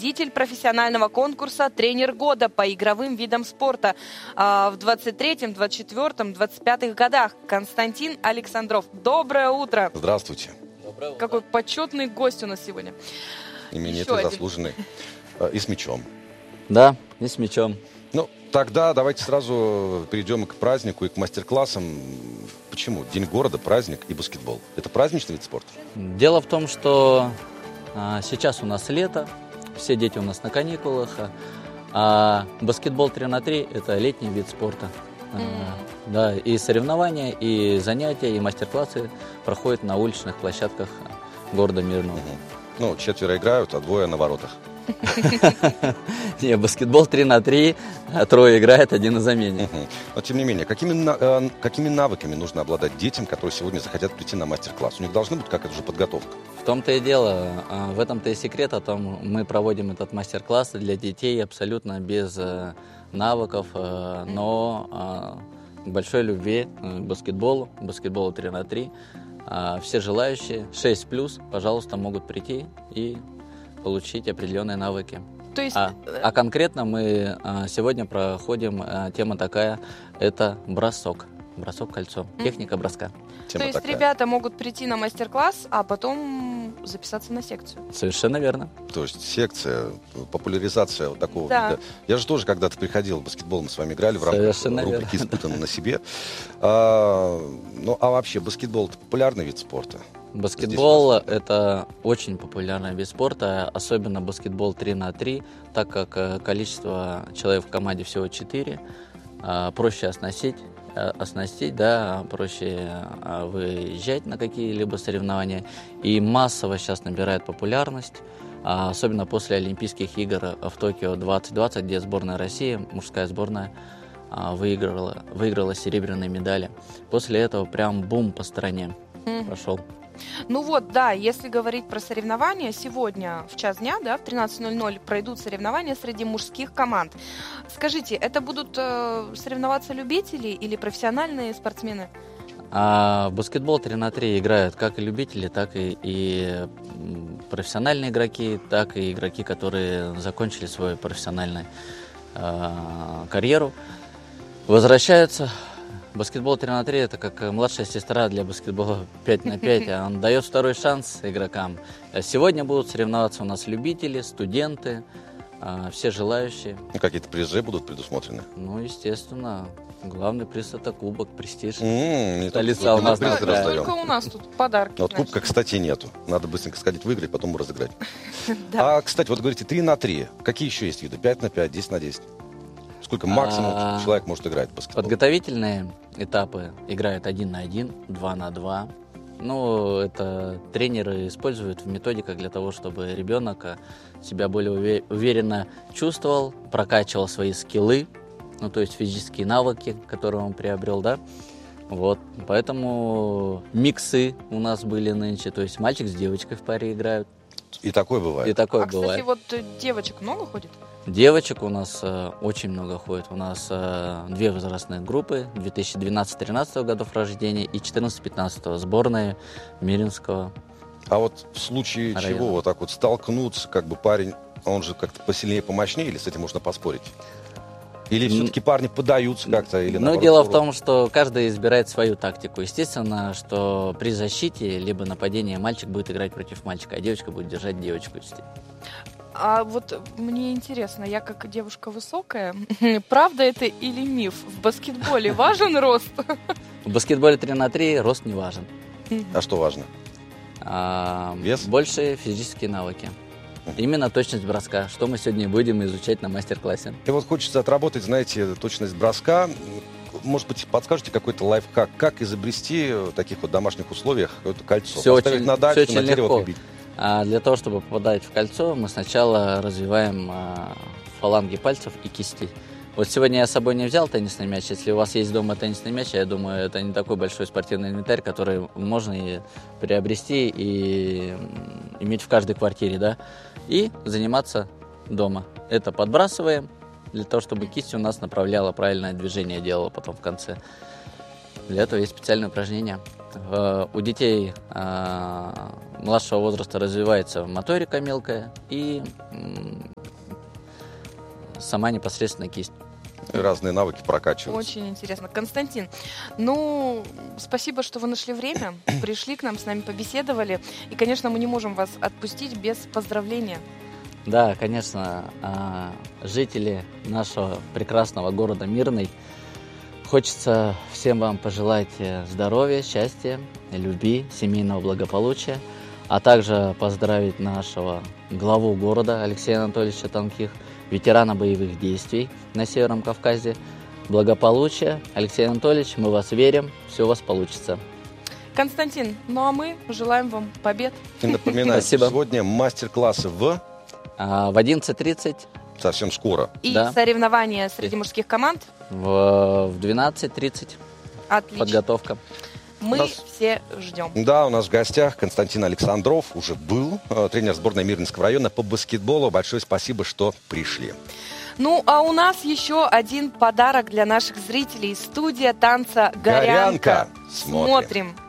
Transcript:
победитель профессионального конкурса «Тренер года» по игровым видам спорта в 23-м, 24-м, 25-х годах. Константин Александров. Доброе утро. Здравствуйте. Доброе утро. Какой почетный гость у нас сегодня. Именитый, заслуженный. И с мячом. Да, и с мячом. Ну, тогда давайте сразу перейдем к празднику и к мастер-классам. Почему? День города, праздник и баскетбол. Это праздничный вид спорта? Дело в том, что сейчас у нас лето, все дети у нас на каникулах, а баскетбол 3х3 – это летний вид спорта. Да, и соревнования, и занятия, и мастер-классы проходят на уличных площадках города Мирного. Ну, 4 играют, а 2 на воротах. Не, баскетбол 3х3, 3 играет, 1 на замене. Но, тем не менее, какими навыками нужно обладать детям, которые сегодня захотят прийти на мастер-класс? У них должна быть какая-то уже подготовка? В том-то и дело, в этом-то и секрет, о том мы проводим этот мастер-класс для детей абсолютно без навыков, но к большой любви к баскетболу 3х3. Все желающие, 6+, пожалуйста, могут прийти и получить определенные навыки. То есть... А конкретно мы сегодня проходим, тема такая, это бросок. Бросок кольцом. Техника броска. То есть ребята могут прийти на мастер-класс, а потом записаться на секцию. Совершенно верно. То есть секция, популяризация вот такого вида. Я же тоже когда-то приходил, в баскетбол мы с вами играли в рамках рубрики «Испытано на себе». Ну, а вообще, баскетбол – это популярный вид спорта? Баскетбол – это очень популярный вид спорта, особенно баскетбол 3х3, так как количество человек в команде всего 4, проще оснастить, да, проще выезжать на какие-либо соревнования. И массово сейчас набирает популярность, особенно после Олимпийских игр в Токио 2020, где сборная России, мужская сборная, выиграла серебряные медали. После этого прям бум по стране пошел. Ну вот, да, если говорить про соревнования, сегодня в час дня, да, в 13:00 пройдут соревнования среди мужских команд. Скажите, это будут соревноваться любители или профессиональные спортсмены? В баскетбол 3х3 играют как и любители, так и профессиональные игроки, так и игроки, которые закончили свою профессиональную карьеру, возвращаются. Баскетбол 3х3 – это как младшая сестра для баскетбола 5х5, он дает второй шанс игрокам. Сегодня будут соревноваться у нас любители, студенты, все желающие. Какие-то призы будут предусмотрены? Ну, естественно. Главный приз – это кубок, престиж. Столица у нас только у нас тут подарки. Вот кубка, кстати, нету. Надо быстренько сходить выиграть, потом его разыграть. А, кстати, вот говорите 3х3. Какие еще есть виды? 5х5, 10х10? Сколько максимум человек может играть в баскетбол? Подготовительные этапы играют 1х1, 2х2. Ну, это тренеры используют в методиках для того, чтобы ребенок себя более уверенно чувствовал, прокачивал свои скиллы, ну, то есть физические навыки, которые он приобрел, да. Вот, поэтому миксы у нас были нынче, то есть мальчик с девочкой в паре играют. И такое бывает? И такое бывает. Кстати, вот девочек много ходит? Девочек у нас очень много ходит. У нас 2 возрастные группы, 2012-13 годов рождения и 14-15 сборная Миринского. А вот в случае чего вот так вот столкнуться, как бы парень, он же как-то посильнее, помощнее, или с этим можно поспорить? Или все-таки парни поддаются как-то? Или ну, дело в том, что каждый избирает свою тактику. Естественно, что при защите либо нападении мальчик будет играть против мальчика, а девочка будет держать девочку. А вот мне интересно, я как девушка высокая, правда это или миф? В баскетболе важен рост? В баскетболе 3х3 рост не важен. А что важно? Вес? Больше физические навыки. Именно точность броска, что мы сегодня будем изучать на мастер-классе. И вот хочется отработать, знаете, точность броска. Может быть, подскажете какой-то лайфхак, как изобрести в таких вот домашних условиях какое-то кольцо? Все поставить очень, на дальше, все очень на дерево легко. прибить? Для того, чтобы попадать в кольцо, мы сначала развиваем фаланги пальцев и кисти. Вот сегодня я с собой не взял теннисный мяч. Если у вас есть дома теннисный мяч, я думаю, это не такой большой спортивный инвентарь, который можно и приобрести и иметь в каждой квартире, да, и заниматься дома. Это подбрасываем для того, чтобы кисть у нас направляла правильное движение, делала потом в конце. Для этого есть специальные упражнения. У детей младшего возраста развивается моторика мелкая и сама непосредственно кисть. Разные навыки прокачиваются. Очень интересно. Константин, спасибо, что вы нашли время, пришли к нам, с нами побеседовали. И, конечно, мы не можем вас отпустить без поздравления. Да, конечно, жители нашего прекрасного города Мирный, хочется всем вам пожелать здоровья, счастья, любви, семейного благополучия, а также поздравить нашего главу города Алексея Анатольевича Тонких, ветерана боевых действий на Северном Кавказе. Благополучия. Алексей Анатольевич, мы вас верим, все у вас получится. Константин, а мы желаем вам побед. И напоминаю, сегодня мастер-классы в 11:30. Совсем скоро. И соревнования среди мужских команд? В 12:30. Отлично. Подготовка. Мы все ждем. Да, у нас в гостях Константин Александров, уже был, тренер сборной Мирнинского района по баскетболу. Большое спасибо, что пришли. А у нас еще один подарок для наших зрителей. Студия танца «Горянка». Смотрим.